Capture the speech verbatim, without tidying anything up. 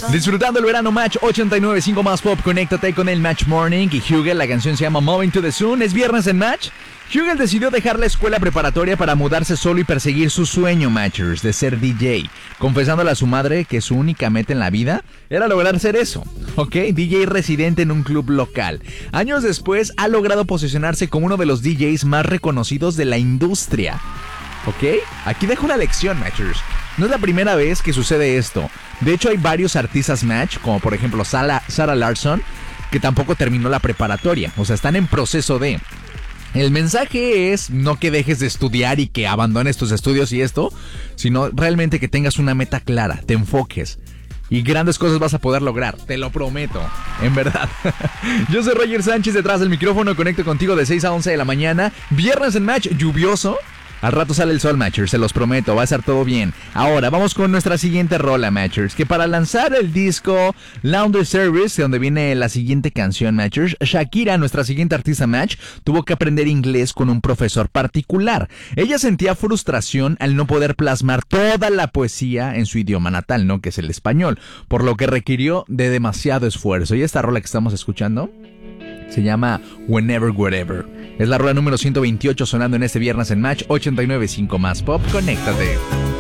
Disfrutando el verano, Match ochenta y nueve punto cinco más pop. Conéctate con el Match Morning y Hugel. La canción se llama Moving to the Sun. Es viernes en Match. Hugel decidió dejar la escuela preparatoria para mudarse solo y perseguir su sueño, Matchers, de ser D J, confesándole a su madre que su única meta en la vida era lograr ser eso, ¿ok? D J residente en un club local. Años después ha logrado posicionarse como uno de los D Js más reconocidos de la industria, ¿ok? Aquí dejo una lección, Matchers. No es la primera vez que sucede esto. De hecho, hay varios artistas Match, como por ejemplo Sarah, Sarah Larsson, que tampoco terminó la preparatoria. O sea, están en proceso de... El mensaje es no que dejes de estudiar y que abandones tus estudios y esto, sino realmente que tengas una meta clara, te enfoques. Y grandes cosas vas a poder lograr, te lo prometo, en verdad. Yo soy Roger Sánchez, detrás del micrófono, conecto contigo de seis a once de la mañana. Viernes en Match, lluvioso. Al rato sale el sol, Matchers, se los prometo, va a estar todo bien. Ahora, vamos con nuestra siguiente rola, Matchers, que para lanzar el disco Laundry Service, de donde viene la siguiente canción, Matchers, Shakira, nuestra siguiente artista Match, tuvo que aprender inglés con un profesor particular. Ella sentía frustración al no poder plasmar toda la poesía en su idioma natal, ¿no? Que es el español, por lo que requirió de demasiado esfuerzo. Y esta rola que estamos escuchando se llama Whenever, Wherever. Es la rola número ciento veintiocho sonando en este viernes en Match ochenta y nueve punto cinco más pop. Conéctate.